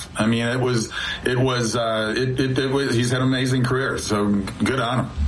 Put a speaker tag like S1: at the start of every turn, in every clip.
S1: life. I mean, he's had an amazing career. So good on him.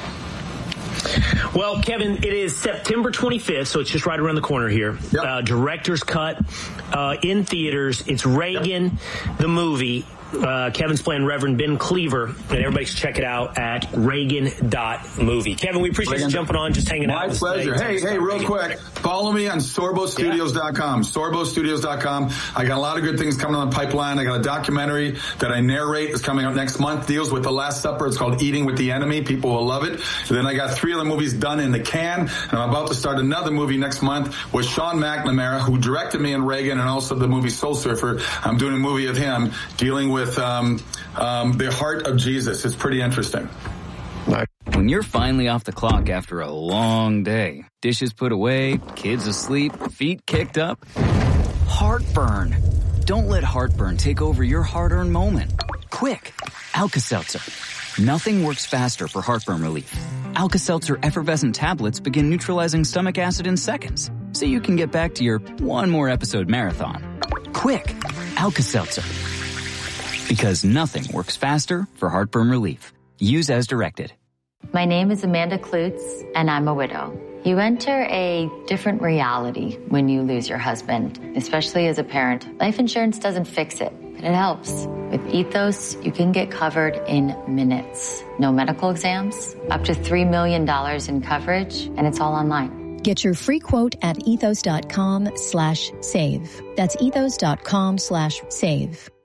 S2: Well, Kevin, it is September 25th, so it's just right around the corner here.
S1: Yep.
S2: Director's cut in theaters. It's Reagan, the movie. Kevin's playing Reverend Ben Cleaver, and everybody should check it out at Reagan.movie. Kevin, we appreciate you jumping on, just hanging out.
S1: My pleasure. Hey, real quick, follow me on SorboStudios.com. SorboStudios.com. I got a lot of good things coming on the pipeline. I got a documentary that I narrate. It's coming out next month. Deals with the Last Supper. It's called Eating with the Enemy. People will love it. And then I got 3 other movies done in the can, and I'm about to start another movie next month with Sean McNamara, who directed me in Reagan and also the movie Soul Surfer. I'm doing a movie of him dealing with the heart of Jesus. It's pretty interesting.
S3: When you're finally off the clock after a long day, dishes put away, kids asleep, feet kicked up, heartburn. Don't let heartburn take over your hard-earned moment. Quick, Alka-Seltzer. Nothing works faster for heartburn relief. Alka-Seltzer effervescent tablets begin neutralizing stomach acid in seconds, so you can get back to your one more episode marathon. Quick, Alka-Seltzer. Because nothing works faster for heartburn relief. Use as directed.
S4: My name is Amanda Klutz, and I'm a widow. You enter a different reality when you lose your husband, especially as a parent. Life insurance doesn't fix it, but it helps. With Ethos, you can get covered in minutes. No medical exams, up to $3 million in coverage, and it's all online.
S5: Get your free quote at ethos.com/save. That's ethos.com/save.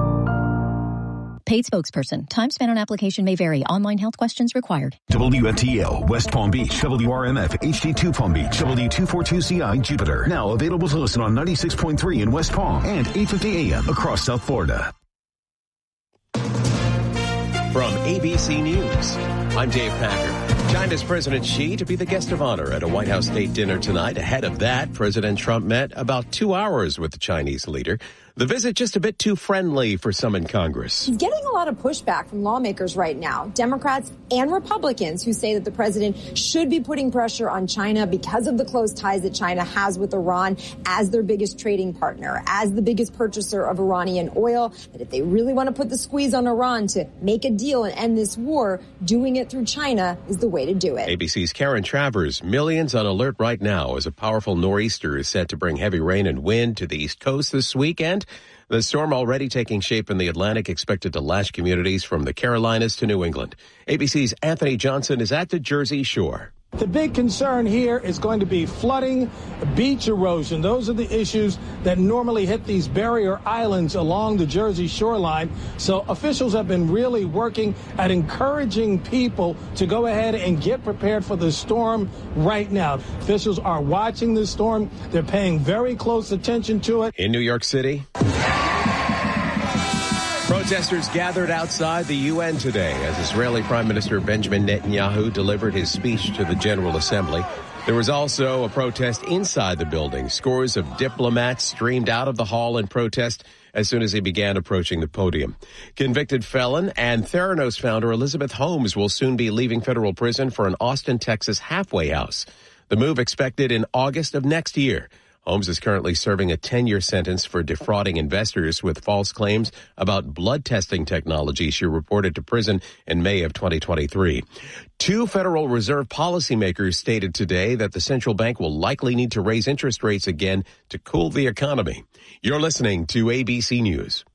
S5: Paid spokesperson. Time spent on application may vary. Online health questions required.
S6: WFTL, West Palm Beach. WRMF, HD2 Palm Beach. W242CI, Jupiter. Now available to listen on 96.3 in West Palm and 850 AM across South Florida.
S7: From ABC News, I'm Dave Packer. China's President Xi to be the guest of honor at a White House state dinner tonight. Ahead of that, President Trump met about 2 hours with the Chinese leader. The visit just a bit too friendly for some in Congress.
S8: He's getting a lot of pushback from lawmakers right now, Democrats and Republicans, who say that the president should be putting pressure on China because of the close ties that China has with Iran as their biggest trading partner, as the biggest purchaser of Iranian oil, that if they really want to put the squeeze on Iran to make a deal and end this war, doing it through China is the way to do it.
S7: ABC's Karen Travers. Millions on alert right now as a powerful nor'easter is set to bring heavy rain and wind to the East Coast this weekend. The storm already taking shape in the Atlantic, expected to lash communities from the Carolinas to New England. ABC's Anthony Johnson is at the Jersey Shore.
S9: The big concern here is going to be flooding, beach erosion. Those are the issues that normally hit these barrier islands along the Jersey shoreline. So officials have been really working at encouraging people to go ahead and get prepared for the storm right now. Officials are watching this storm. They're paying very close attention to it.
S7: In New York City, protesters gathered outside the UN today as Israeli Prime Minister Benjamin Netanyahu delivered his speech to the General Assembly. There was also a protest inside the building. Scores of diplomats streamed out of the hall in protest as soon as he began approaching the podium. Convicted felon and Theranos founder Elizabeth Holmes will soon be leaving federal prison for an Austin, Texas halfway house. The move expected in August of next year. Holmes is currently serving a 10-year sentence for defrauding investors with false claims about blood testing technology she reported to prison in May of 2023. 2 Federal Reserve policymakers stated today that the central bank will likely need to raise interest rates again to cool the economy. You're listening to ABC News.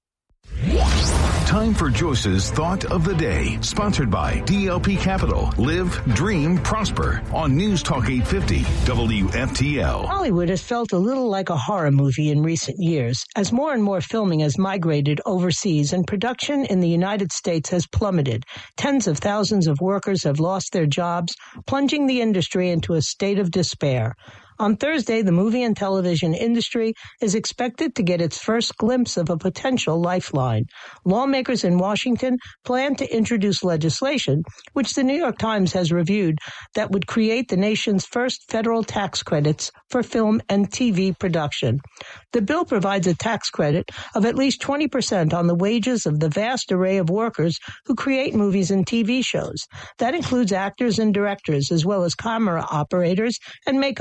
S6: Time for Joyce's Thought of the Day, sponsored by DLP Capital. Live, dream, prosper on News Talk 850 WFTL.
S10: Hollywood has felt a little like a horror movie in recent years, as more and more filming has migrated overseas and production in the United States has plummeted. Tens of thousands of workers have lost their jobs, plunging the industry into a state of despair. On Thursday, the movie and television industry is expected to get its first glimpse of a potential lifeline. Lawmakers in Washington plan to introduce legislation, which the New York Times has reviewed, that would create the nation's first federal tax credits for film and TV production. The bill provides a tax credit of at least 20% on the wages of the vast array of workers who create movies and TV shows. That includes actors and directors, as well as camera operators and makeup artists.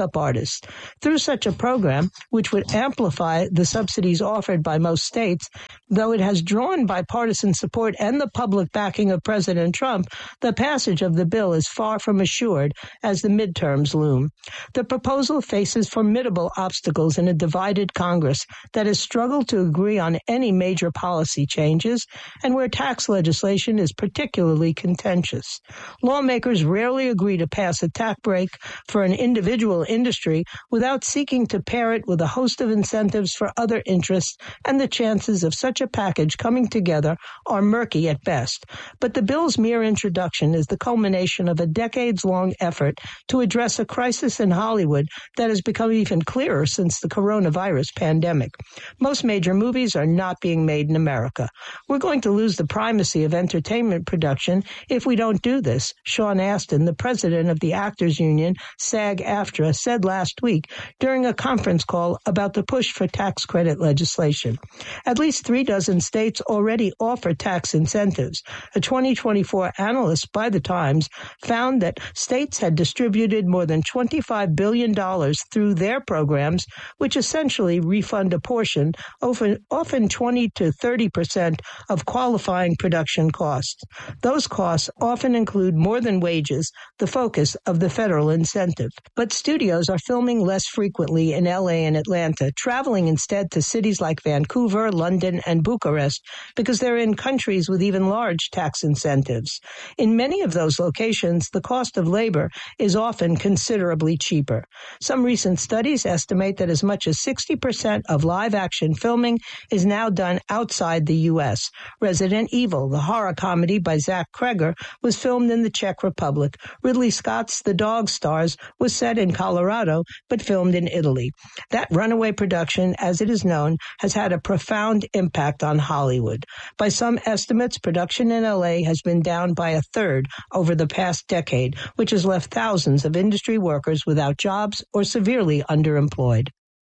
S10: interest. Through such a program, which would amplify the subsidies offered by most states, though it has drawn bipartisan support and the public backing of President Trump, the passage of the bill is far from assured as the midterms loom. The proposal faces formidable obstacles in a divided Congress that has struggled to agree on any major policy changes and where tax legislation is particularly contentious. Lawmakers rarely agree to pass a tax break for an individual industry without seeking to pair it with a host of incentives for other interests, and the chances of such a package coming together are murky at best. But the bill's mere introduction is the culmination of a decades-long effort to address a crisis in Hollywood that has become even clearer since the coronavirus pandemic. Most major movies are not being made in America. We're going to lose the primacy of entertainment production if we don't do this, Sean Astin, the president of the Actors Union, SAG-AFTRA, said last week during a conference call about the push for tax credit legislation. At least 36 states already offer tax incentives. A 2024 analyst by The Times found that states had distributed more than $25 billion through their programs, which essentially refund a portion, often 20 to 30% of qualifying production costs. Those costs often include more than wages, the focus of the federal incentive. But studios are filming less frequently in LA and Atlanta, traveling instead to cities like Vancouver, London, and Bucharest because they're in countries with even large tax incentives. In many of those locations, the cost of labor is often considerably cheaper. Some recent studies estimate that as much as 60% of live-action filming is now done outside the U.S. Resident Evil, the horror comedy by Zach Kreger, was filmed in the Czech Republic. Ridley Scott's The Dog Stars was set in Colorado, but filmed in Italy. That runaway production, as it is known, has had a profound impact on Hollywood. By some estimates, production in L.A. has been down by a third over the past decade, which has left thousands of industry workers without jobs or severely underemployed.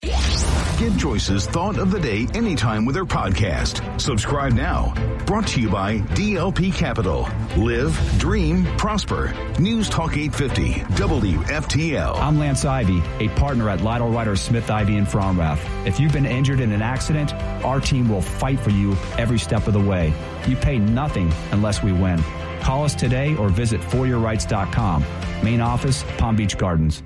S6: Get Joyce's Thought of the Day anytime with her podcast. Subscribe now. Brought to you by DLP Capital. Live, dream, prosper. News Talk 850, WFTL.
S11: I'm Lance Ivy, a partner at Lytle Ryder Smith Ivy in Fromrath. If you've been injured in an accident, our team will fight for you every step of the way. You pay nothing unless we win. Call us today or visit foryourrights.com. Main office, Palm Beach Gardens.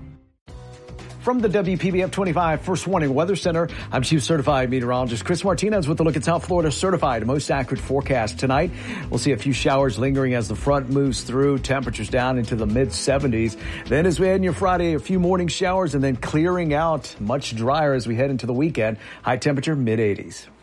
S12: From the WPBF 25 First Warning Weather Center, I'm Chief Certified Meteorologist Chris Martinez with a look at South Florida Certified most accurate forecast tonight. We'll see a few showers lingering as the front moves through, temperatures down into the mid-70s. Then as we head into Friday, a few morning showers and then clearing out, much drier as we head into the weekend. High temperature, mid-80s.